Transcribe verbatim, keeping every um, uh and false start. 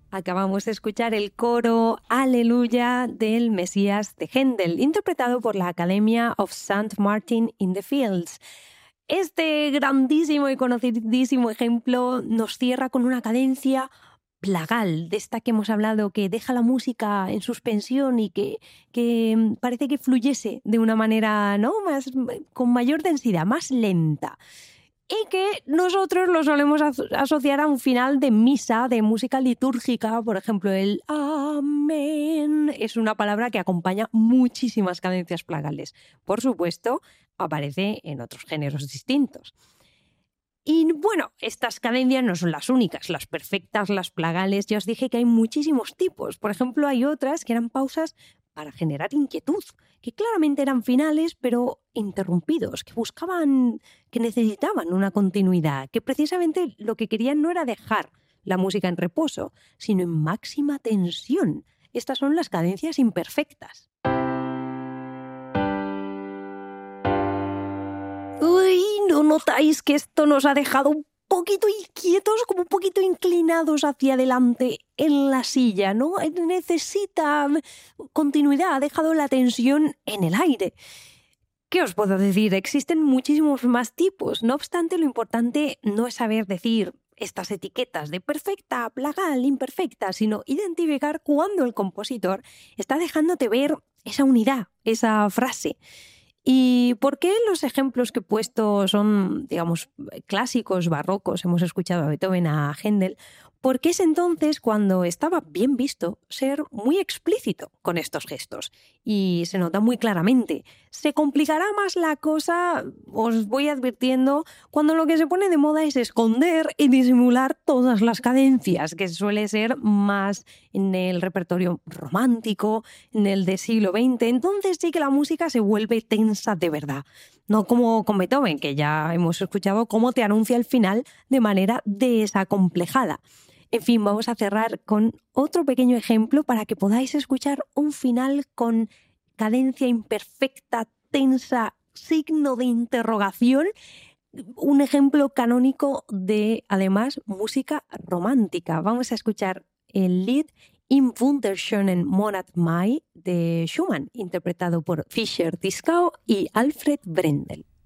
Acabamos de escuchar el coro Aleluya del Mesías de Händel, interpretado por la Academia of Saint Martin in the Fields. Este grandísimo y conocidísimo ejemplo nos cierra con una cadencia plagal, de esta que hemos hablado, que deja la música en suspensión y que, que parece que fluyese de una manera, ¿no?, más, con mayor densidad, más lenta. Y que nosotros lo solemos asociar a un final de misa, de música litúrgica. Por ejemplo, el amén es una palabra que acompaña muchísimas cadencias plagales. Por supuesto, aparece en otros géneros distintos. Y bueno, estas cadencias no son las únicas, las perfectas, las plagales. Ya os dije que hay muchísimos tipos. Por ejemplo, hay otras que eran pausas para generar inquietud, que claramente eran finales, pero interrumpidos, que buscaban, que necesitaban una continuidad, que precisamente lo que querían no era dejar la música en reposo, sino en máxima tensión. Estas son las cadencias imperfectas. Uy, ¿no notáis que esto nos ha dejado un poquito inquietos, como un poquito inclinados hacia adelante en la silla, ¿no? Necesita continuidad, ha dejado la tensión en el aire. ¿Qué os puedo decir? Existen muchísimos más tipos. No obstante, lo importante no es saber decir estas etiquetas de perfecta, plagal, imperfecta, sino identificar cuándo el compositor está dejándote ver esa unidad, esa frase. ¿Y por qué los ejemplos que he puesto son, digamos, clásicos, barrocos? Hemos escuchado a Beethoven, a Händel. Porque es entonces cuando estaba bien visto ser muy explícito con estos gestos. Y se nota muy claramente. Se complicará más la cosa, os voy advirtiendo, cuando lo que se pone de moda es esconder y disimular todas las cadencias, que suele ser más en el repertorio romántico, en el del siglo veinte. Entonces sí que la música se vuelve tensa de verdad. No como con Beethoven, que ya hemos escuchado cómo te anuncia el final de manera desacomplejada. En fin, vamos a cerrar con otro pequeño ejemplo para que podáis escuchar un final con cadencia imperfecta, tensa, signo de interrogación. Un ejemplo canónico de, además, música romántica. Vamos a escuchar el Lied Im wunderschönen Monat Mai de Schumann, interpretado por Fischer-Dieskau y Alfred Brendel.